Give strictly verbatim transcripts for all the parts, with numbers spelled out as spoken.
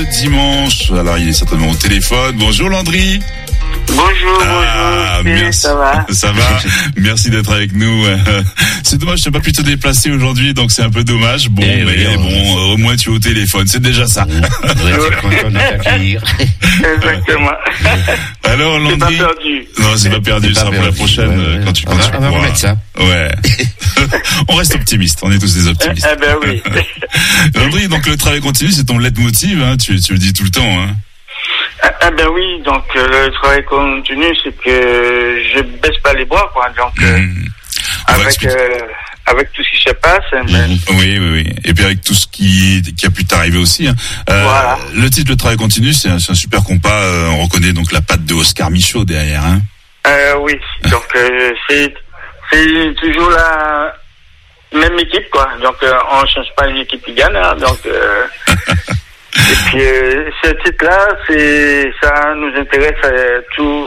ce dimanche. Alors, il est certainement au téléphone. Bonjour Landry. Bonjour, ah, bonjour. Merci. Ça va? Ça va. Merci d'être avec nous. C'est dommage, tu n'as pas pu te déplacer aujourd'hui, donc c'est un peu dommage. Bon, eh mais oui, bon, oui. Au moins tu es au téléphone, c'est déjà ça. Oui, c'est content de t'accueillir. Exactement. Alors Landry. C'est pas perdu. Non, c'est pas perdu, c'est ça pas pour la prochaine, ouais, quand tu on va, tu on va remettre ça. Ouais. On reste optimiste, on est tous des optimistes. Eh ben oui. Landry, donc le travail continu, c'est ton leitmotiv, hein, tu, tu le dis tout le temps, hein. Ah ben oui, donc euh, le travail continu, c'est que je baisse pas les bras, quoi. Donc euh, mmh. avec euh, avec tout ce qui se passe. Mmh. Mais... Oui, oui, oui. Et puis avec tout ce qui qui a pu t'arriver aussi. Hein. Euh, voilà. Le titre Le travail continu, c'est un, c'est un super compas. Euh, on reconnaît donc la patte de Oscar Michaud derrière. Hein. Euh, oui. Donc euh, c'est c'est toujours la même équipe, quoi. Donc euh, on change pas une équipe qui gagne. Hein, donc euh... Et puis euh, ce titre-là, c'est ça nous intéresse euh, tous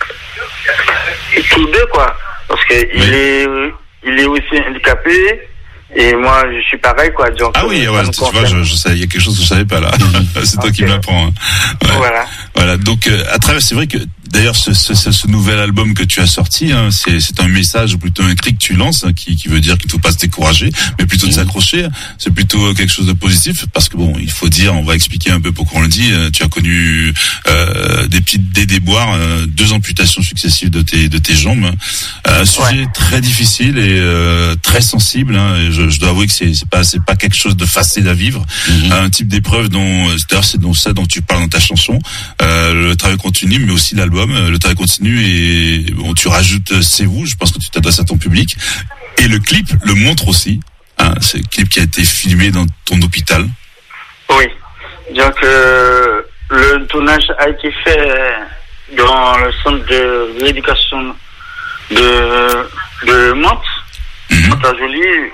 tous deux, quoi, parce que oui. il est il est aussi handicapé et moi je suis pareil, quoi. Donc ah oui, ouais, tu vois, je, je savais, il y a quelque chose que je savais pas là. C'est toi okay. qui me l'apprends. Hein. Ouais. Voilà. Voilà. Donc euh, à travers, c'est vrai que d'ailleurs ce, ce, ce nouvel album que tu as sorti, hein, c'est, c'est un message ou plutôt un cri que tu lances, hein, qui, qui veut dire qu'il ne faut pas se décourager, mais plutôt de s'accrocher. C'est plutôt quelque chose de positif parce que bon, il faut dire, on va expliquer un peu pourquoi on le dit. Tu as connu euh, des petites des déboires, euh, deux amputations successives de tes de tes jambes. Un sujet ouais. très difficile et euh, très sensible. Hein, et je, je dois avouer que c'est c'est pas c'est pas quelque chose de facile à vivre. Mm-hmm. Un type d'épreuve dont d'ailleurs c'est donc ça dont tu parles dans ta chanson. Euh, le travail continu, mais aussi l'album. Le travail continue et bon, tu rajoutes C'est vous, je pense que tu t'adresses à ton public. Et le clip le montre aussi. Hein, c'est le clip qui a été filmé dans ton hôpital. Oui. Donc, euh, le tournage a été fait dans le centre de rééducation de, de Mantes, mm-hmm. Montarjoli,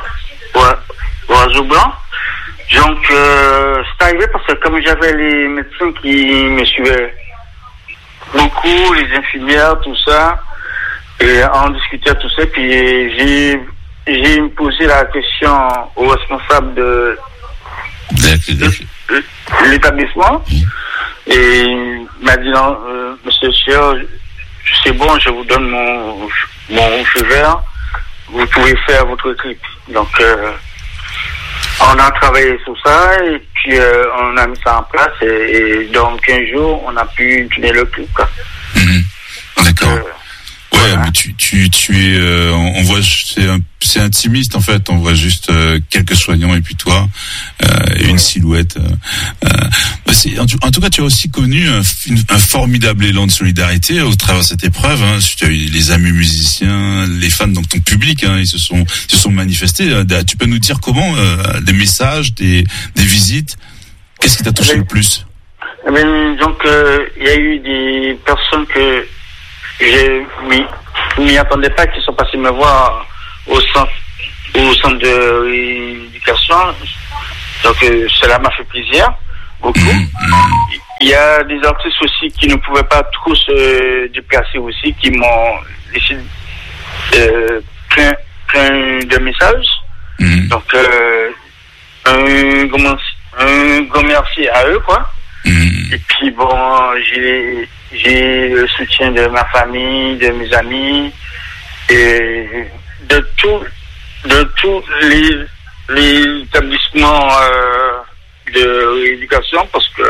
Oiseau Blanc. Donc, euh, c'est arrivé parce que comme j'avais les médecins qui me suivaient beaucoup, les infirmières, tout ça, et on discutait tout ça, puis j'ai, j'ai posé la question au responsable de, de, de l'établissement, et il m'a dit non, euh, monsieur Cher, c'est bon, je vous donne mon, mon feu vert, vous pouvez faire votre clip. Donc, euh, on a travaillé sur ça et puis euh, on a mis ça en place et, et dans quinze jours on a pu tourner le clip, quoi. Mmh. D'accord. Euh, ouais, voilà. Mais tu tu tu es euh, on voit c'est un, c'est intimiste en fait, on voit juste euh, quelques soignants et puis toi euh, et une ouais. silhouette. Euh, bah c'est, en, en tout cas, tu as aussi connu un, un formidable élan de solidarité au travers de cette épreuve. Hein. Tu as eu les amis musiciens, les fans, donc ton public, hein, ils se sont ils se sont manifestés. Tu peux nous dire comment euh, des messages, des des visites, qu'est-ce qui t'a touché mais, le plus? mais, Donc il euh, y a eu des personnes que je m'y, m'y attendais pas qui sont passées me voir au centre au centre de rééducation. Donc euh, cela m'a fait plaisir beaucoup. Il y a des artistes aussi qui ne pouvaient pas trop se déplacer aussi, qui m'ont laissé euh, plein plein de messages. Mm. Donc euh, un grand un grand merci à eux, quoi. Mm. Et puis bon, j'ai j'ai le soutien de ma famille, de mes amis et de tout de tous les les établissements euh, de rééducation, parce que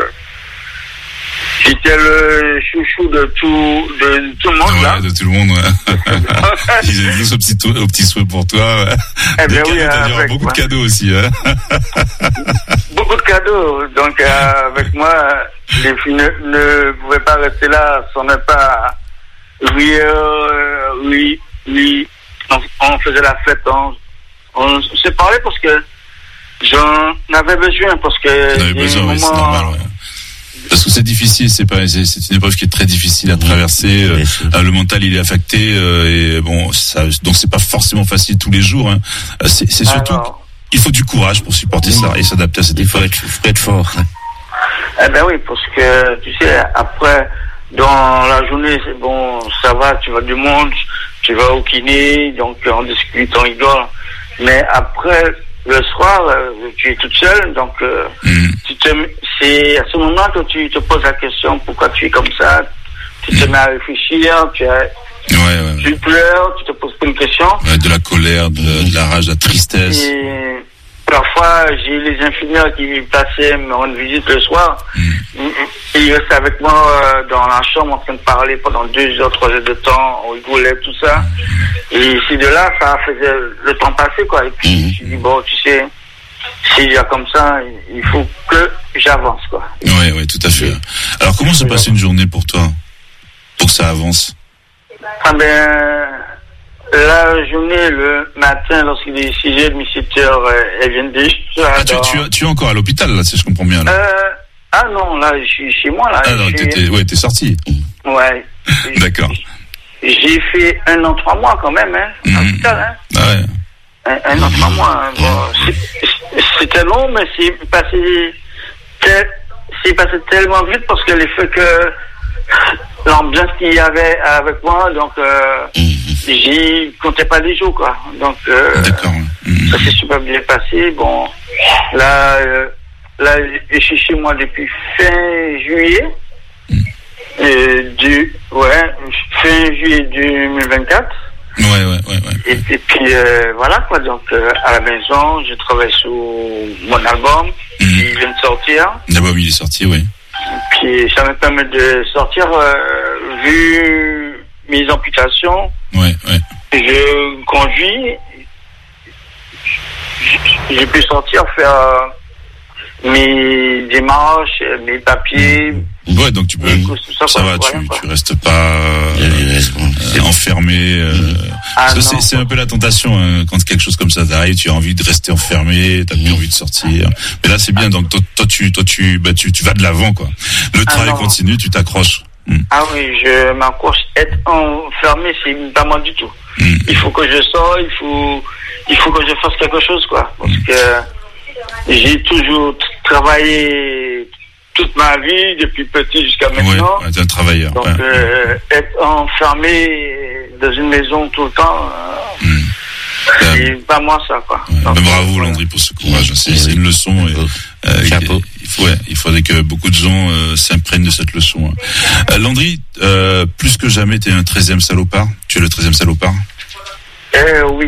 j'étais le chouchou de tout de tout le monde, ouais, là. De tout le monde, ouais. Ils ont tous au petit, au petit souhait pour toi. Ouais. Eh bien oui, avec beaucoup moi. De cadeaux aussi. Hein. Beaucoup de cadeaux. Donc euh, avec moi, les filles ne, ne pouvaient pas rester là sans ne pas. Oui, euh, oui, oui. On, on faisait la fête. On, on s'est parlé parce que j'en avais besoin, parce que. J'en avais besoin, oui, c'est normal. Ouais. Parce que c'est difficile, c'est pas, c'est, c'est une épreuve qui est très difficile à traverser. Euh, euh, le mental, il est affecté, euh, et bon, ça, donc c'est pas forcément facile tous les jours. Hein. C'est, c'est surtout, alors, il faut du courage pour supporter oui. ça et s'adapter à cette épreuve. Il faut être, faut être fort. Eh ben oui, parce que tu sais, après, dans la journée, c'est bon, ça va, tu vas du monde, tu vas au kiné, donc on discute, on rigole. Mais après, le soir, euh, tu es toute seule, donc euh, mmh. tu te, c'est à ce moment que tu te poses la question pourquoi tu es comme ça. Tu te mmh. mets à réfléchir, tu, as, ouais, ouais, tu pleures, tu te poses plein de questions. Ouais, de la colère, de, mmh. de la rage, de la tristesse. Et parfois, j'ai les infirmières qui passaient me rendre visite le soir. Mmh. Ils restaient avec moi dans la chambre en train de parler pendant deux heures, trois heures de temps. On rigolait, tout ça. Et c'est de là, ça faisait le temps passer, quoi. Et puis, mmh. je me suis dit, bon, tu sais, s'il y a comme ça, il faut que j'avance, quoi. Oui, oui, tout à fait. Alors, comment se passe une journée pour toi, pour que ça avance? Ah ben, la journée, le matin, lorsqu'il est six heures, sept heures, elle vient déjà. Ah, tu, tu, tu es encore à l'hôpital, là, si je comprends bien, là. Euh, ah non, là, je suis chez moi, là. Ah non, t'étais, ouais, t'es sorti. Ouais. D'accord. J'ai fait un an, trois mois, quand même, hein, à mmh. l'hôpital, hein. Ah ouais. Un, un an, trois mois, hein. Bon, c'est, c'était long, mais c'est passé, c'est passé tellement vite parce que les faits que l'ambiance qu'il y avait avec moi, donc euh, mmh. j'y comptais pas les jours, quoi. Donc euh, d'accord. Mmh. Ça s'est super bien passé. Bon, là, euh, là, je suis chez moi depuis fin juillet. Mmh. Euh, du, ouais, fin juillet deux mille vingt-quatre. Ouais, ouais, ouais, ouais. Et, et puis euh, voilà, quoi. Donc euh, à la maison, je travaille sur mon album mmh. qui vient de sortir. L'album il est sorti, oui. Puis ça me permet de sortir, euh, vu mes amputations. Ouais, ouais. Je conduis, j'ai pu sortir faire mes démarches, mes papiers. Ouais, donc tu peux, ça, ça va, tu, tu restes pas euh, euh, enfermé. Euh, ah, parce que c'est, c'est un peu la tentation hein, quand quelque chose comme ça t'arrive, tu as envie de rester enfermé, t'as plus envie de sortir. Mais là c'est bien, donc toi, toi tu, toi tu, bah tu, tu vas de l'avant quoi. Le ah, travail non. continue, tu t'accroches. Mm. Ah oui, je m'accroche. Être enfermé, c'est pas moi du tout. Mm. Il faut que je sorte, il faut, il faut que je fasse quelque chose quoi, parce mm. que j'ai toujours travaillé toute ma vie, depuis petit jusqu'à maintenant. Oui, t'es un travailleur. Donc, ouais. euh, être enfermé dans une maison tout le temps, euh, mmh. c'est euh, pas moi ça, quoi. Ouais. Donc, bravo, euh, Landry, pour ce courage. C'est, c'est une leçon. Et, euh, Chapeau. Il, faut, ouais, il faudrait que beaucoup de gens euh, s'imprègnent de cette leçon. Hein. Euh, Landry, euh, plus que jamais, t'es un treizième salopard. Tu es le treizième salopard. Euh, oui.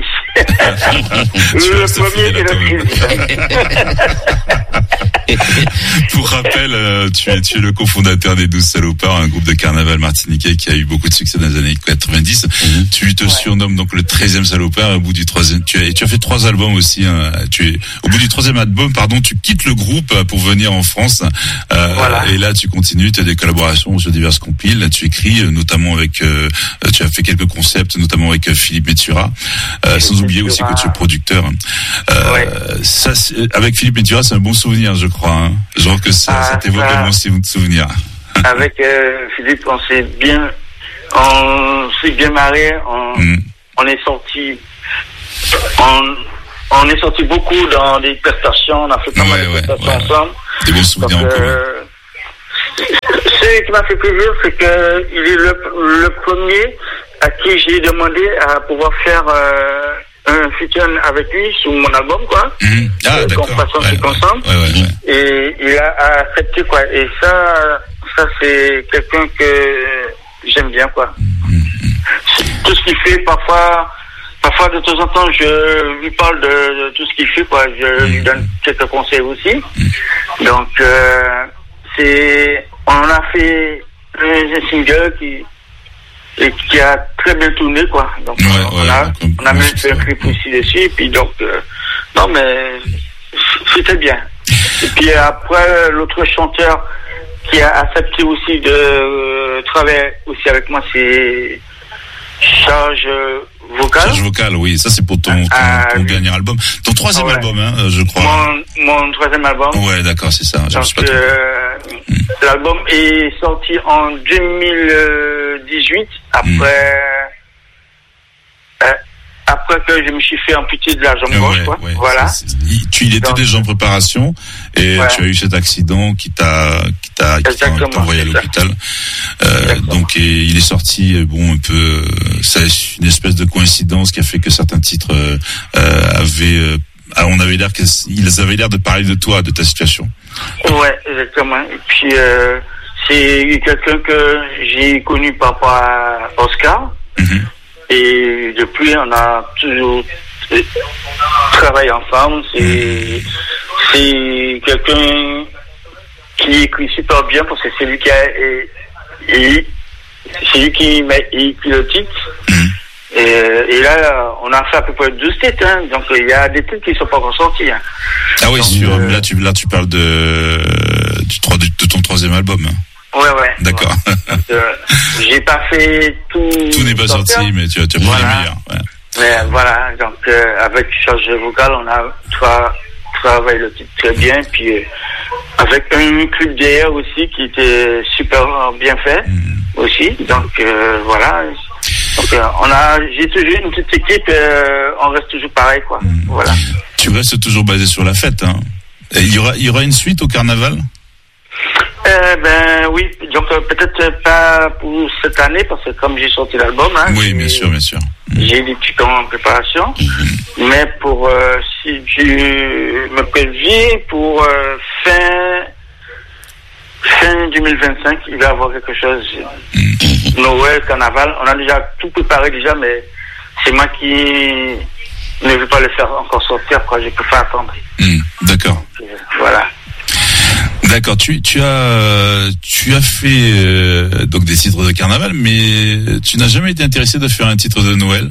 Le premier et le treizième. Pour rappel, euh, tu es, tu es le cofondateur des douze Salopards, un groupe de carnaval martiniquais qui a eu beaucoup de succès dans les années quatre-vingt-dix. Mm-hmm. Tu te ouais. surnommes donc le treizième salopard. Au bout du troisième, tu as, tu as fait trois albums aussi. Hein, tu es, au bout du troisième album, pardon, tu quittes le groupe pour venir en France. Euh, voilà. Et là, tu continues. Tu as des collaborations sur diverses compiles. Là, tu écris, notamment avec. Euh, tu as fait quelques concepts, notamment avec Philippe Métura. Euh, sans oublier aussi que tu es producteur. Euh, ouais. Ça, avec Philippe Métura, c'est un bon souvenir, je crois. Hein. Genre que ça, ah, ça t'évoque un bon souvenir. Avec euh, Philippe, on s'est bien, on s'est bien marré. On, mm. on est sorti, on, on est sorti beaucoup dans des prestations. On a fait pas ouais, mal de ouais, prestations ouais. ensemble. Des bons souvenirs Donc, en commun. Euh, ce qui m'a fait plaisir, c'est que il est le, le premier à qui j'ai demandé à pouvoir faire euh, un featuring avec lui sur mon album, quoi. Mmh. Ah, euh, d'accord. Qu'on fasse un truc ensemble. Ouais, ouais, ouais. Et il a accepté, quoi. Et ça, ça c'est quelqu'un que j'aime bien, quoi. Mmh. Tout ce qu'il fait, parfois, parfois de temps en temps, je lui parle de, de tout ce qu'il fait, quoi. Je mmh. lui donne quelques conseils aussi. Mmh. Donc, euh, c'est, on a fait un single qui et qui a très bien tourné, quoi. Donc, ouais, on, ouais, a, donc on a même fait un clip aussi dessus, et puis donc, euh, non, mais c'était bien. Et puis après, l'autre chanteur qui a accepté aussi de euh, travailler aussi avec moi, c'est Charge Vocal. Charge Vocal, oui, ça c'est pour ton, ton, ah, ton oui. dernier album. Ton troisième ouais. album, hein, je crois. Mon, mon troisième album. Ouais, d'accord, c'est ça. Donc, pas euh, hmm. l'album est sorti en deux mille dix-huit, après, hmm. euh, après que je me suis fait amputer de la jambe gauche, ouais, quoi. Ouais, voilà. C'est, c'est, tu, il était Donc, déjà en préparation, et ouais. tu as eu cet accident qui t'a, qui t'a, qui t'a envoyé à l'hôpital. Euh, donc, et, il est sorti, bon, un peu, c'est une espèce de coïncidence qui a fait que certains titres, euh, avaient, euh, ah, on avait l'air qu'ils avaient l'air de parler de toi, de ta situation. Ouais, exactement. Et puis euh, c'est quelqu'un que j'ai connu par rapport à Oscar. Mm-hmm. Et depuis, on a toujours travaillé ensemble. C'est, mm-hmm. c'est quelqu'un qui écrit super bien parce que c'est lui qui a et, et c'est lui qui m'a écrit le titre. Mm-hmm. Et, et là, on a fait à peu près deux titres, hein. Donc il y a des titres qui ne sont pas encore sortis. Hein. Ah oui, donc, sur, euh, là, tu, là tu parles de, du, de ton troisième album. Ouais, ouais. D'accord. Ouais. euh, j'ai pas fait tout. Tout n'est pas sorti, sortir. Mais tu as, tu as pris voilà. les meilleurs. Ouais. Mais voilà, donc euh, avec charge vocale, on a tra- travaillé le titre très bien. Puis euh, avec un clip derrière aussi qui était super bien fait mmh. aussi. Donc euh, voilà. Donc, euh, on a, j'ai toujours une petite équipe, euh, on reste toujours pareil, quoi. Mmh. Voilà. Tu restes toujours basé sur la fête, hein. Et il y aura, il y aura une suite au carnaval? Euh, ben oui, donc euh, peut-être pas pour cette année, parce que comme j'ai sorti l'album, hein, oui, bien sûr, bien sûr. Mmh. J'ai des petits temps en préparation, mmh. mais pour, euh, si tu me préviens, pour euh, fin, fin deux mille vingt-cinq, il va y avoir quelque chose. Mmh. Noël, carnaval, on a déjà tout préparé déjà, mais c'est moi qui ne veux pas le faire encore sortir, quoi. Je préfère attendre. Mmh, d'accord. Donc, euh, voilà. D'accord. Tu, tu as, tu as fait euh, donc des titres de carnaval, mais tu n'as jamais été intéressé de faire un titre de Noël?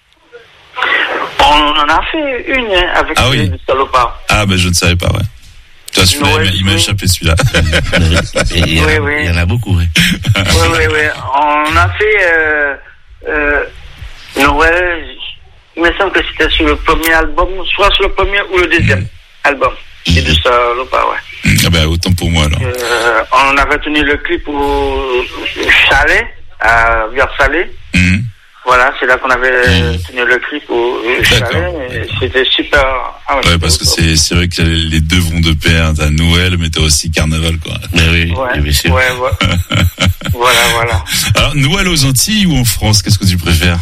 On en a fait une hein, avec ah, oui. des salopards. Ah ben je ne savais pas, ouais. Toi, celui-là, Noël, il m'a oui. échappé celui-là. il, y en a, oui, oui. il y en a beaucoup, oui. Oui, oui, oui. On a fait euh, euh, Noël, il me semble que c'était sur le premier album, soit sur le premier ou le deuxième mmh. album. C'est de Salopards, ouais. Ah ben autant pour moi, alors. Euh, on avait tenu le clip au Chalet, à Versailles. Mmh. Voilà, c'est là qu'on avait mmh. tenu le clip au Chalet. Et c'était super. Ah ouais, ouais parce que c'est, c'est vrai que les deux vont de pair. T'as Noël, mais t'as aussi Carnaval, quoi. Mais oui, ouais, bien sûr. Ouais, ouais. voilà, voilà. Alors, Noël aux Antilles ou en France, qu'est-ce que tu préfères?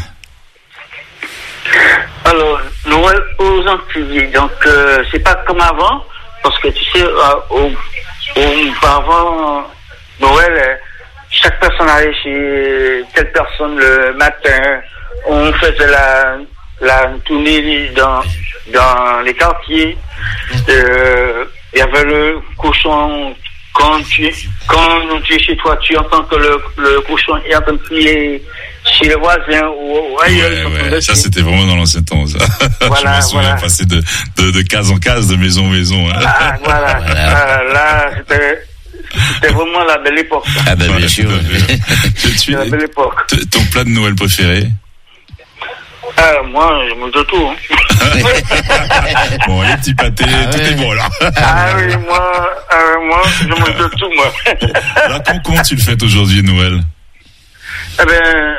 Alors, Noël aux Antilles. Donc, euh, c'est pas comme avant, parce que tu sais, euh, au, auparavant, Noël, euh, chaque personne allait chez telle personne le matin. On faisait la, la tournée dans, dans les quartiers. Euh, il y avait le cochon. Quand tu, quand tu es chez toi, tu entends que le, le cochon est en train de crier chez le voisin ou ailleurs. Ouais, ouais. Ça, c'était vraiment dans l'ancien temps, ça. Voilà, je me souviens voilà. passer de, de, de case en case, de maison en maison. Hein. Ah, voilà. voilà. Euh, là, c'était, c'était vraiment la belle époque. Ça. Ah, ben, bien sûr. C'est la belle époque. T- ton plat de Noël préféré? Euh, moi, je mange de tout. Hein. Bon, les petits pâtés, ah, tout ouais. est bon, là. Ah oui, moi, euh, moi, je mange de tout, moi. Alors, comment tu le fêtes aujourd'hui, Noël? Eh ben,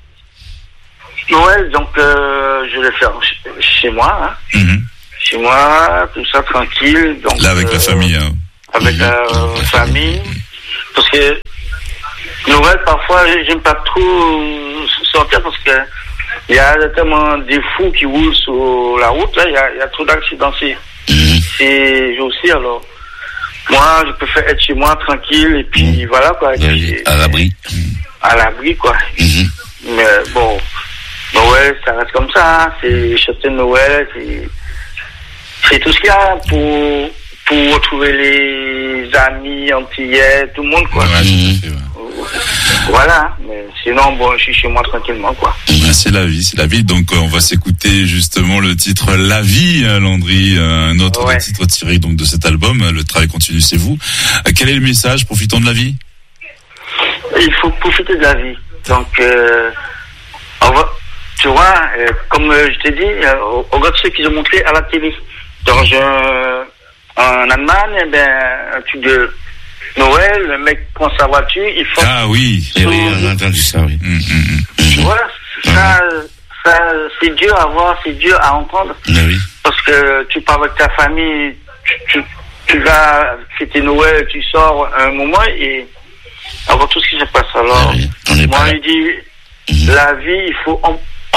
Noël, donc, euh, je vais le faire chez moi, hein. Mm-hmm. Chez moi, tout ça, tranquille. Donc, là, avec euh, la famille, hein. Avec mm-hmm. la mm-hmm. famille. Parce que Noël, parfois, j'aime pas trop sortir parce que il y a tellement des fous qui roulent sur la route, là, il y a, il y a trop d'accidents ces, mmh. ces jours-ci, alors. Moi, je préfère être chez moi, tranquille, et puis mmh. voilà, quoi. Puis, à l'abri. À l'abri, quoi. Mmh. Mais bon, Noël, ça reste comme ça, hein. C'est chanter Noël, c'est, c'est tout ce qu'il y a pour, pour retrouver les amis, antillais, tout le monde, quoi. Ouais, mmh. tout à fait, ouais. Voilà, mais sinon, bon, je suis chez moi tranquillement, quoi. C'est la vie, c'est la vie. Donc, on va s'écouter justement le titre La Vie, Landry, un autre ouais. des titres tirés donc de cet album. Le travail continue, c'est vous. Quel est le message? Profitons de la vie. Il faut profiter de la vie. Donc, euh, on va, tu vois, euh, comme euh, je t'ai dit, euh, on regarde ceux qu'ils ont montré à la télé. Dans un, en Allemagne, eh ben, un truc de Noël, le mec prend sa voiture, il faut... Ah oui, et oui, on a entendu ça, oui. Mmh, mmh, tu vois, ça, ça, c'est dur à voir, c'est dur à entendre. Oui. Parce que tu pars avec ta famille, tu, tu, tu vas fêter Noël, tu sors un moment et avoir tout ce qui se passe. Alors, oui, moi, il dit, mmh. la vie, il faut en, en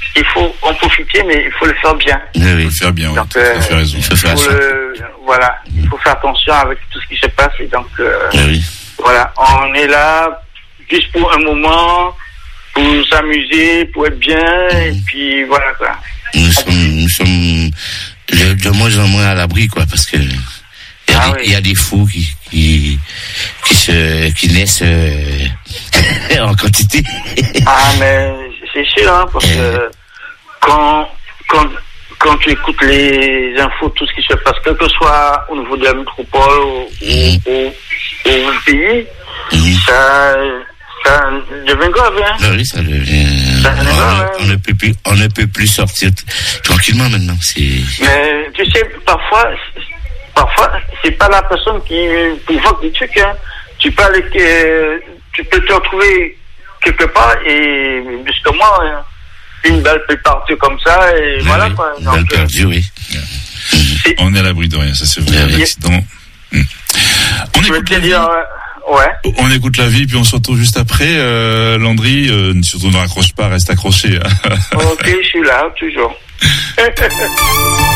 il faut en profiter, mais il faut le faire bien. Oui, oui. Il faut le faire bien, donc, oui. euh, tu as fait raison. Il faut faire faut le, voilà, il faut faire attention avec tout ce qui se passe. Et donc, euh, Oui, oui. voilà, on est là juste pour un moment, pour s'amuser, pour être bien, mmh. et puis voilà, quoi. Nous sommes, nous sommes de, de moins en moins à l'abri, quoi, parce que il y a, ah, des, oui. y a des fous qui, qui, qui se, qui naissent euh, en quantité. Ah, mais c'est sûr, hein, parce que quand, quand, quand tu écoutes les infos, tout ce qui se passe, quel que soit au niveau de la métropole ou mmh. au, au, au pays, mmh. ça, ça devient grave, hein. Ben oui, ça devient. Ça on, devient grave, hein. on ne peut plus, on ne peut plus sortir t- tranquillement maintenant. C'est. Mais tu sais, parfois, parfois, c'est pas la personne qui provoque des trucs, hein. Tu peux aller, euh, tu peux te retrouver quelque part et justement, une balle peut partir comme ça et Oui, voilà, oui. quoi. Une balle perdue, oui. C'est... On est à l'abri de rien, ça c'est vrai. Oui. L'accident. Hum. On Je veux écoute te la vie. dire, euh, ouais. On écoute la vie, puis on se retrouve juste après. Euh, Landry, euh, surtout ne raccroche pas, reste accroché. Ok, je suis là, toujours.